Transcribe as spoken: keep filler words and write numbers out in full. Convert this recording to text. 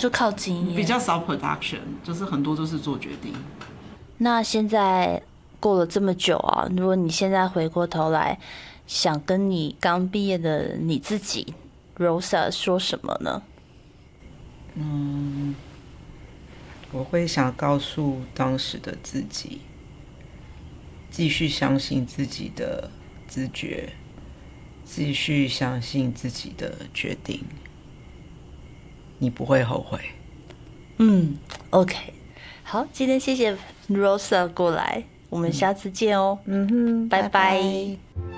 就靠经验， 比较少 production， 就是很多都是做决定。 那现在过了这么久啊，如果你现在回过头来，想跟你刚毕业的你自己 Rosa 说什么呢？ 嗯，我会想告诉当时的自己，继续相信自己的直觉，继续相信自己的决定，你不会后悔。 嗯 ，OK， 好，今天谢谢 Rosa 过来，我们下次见哦。 嗯哼， 拜拜。 拜拜。